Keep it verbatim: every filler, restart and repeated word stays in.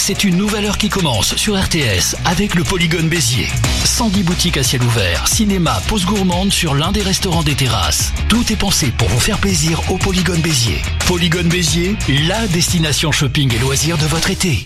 c'est une nouvelle heure qui commence sur R T S avec le Polygone Béziers. cent dix boutiques à ciel ouvert, cinéma, pause gourmande sur l'un des restaurants des terrasses. Tout est pensé pour vous faire plaisir au Polygone Béziers. Polygone Béziers, la destination shopping et loisirs de votre été.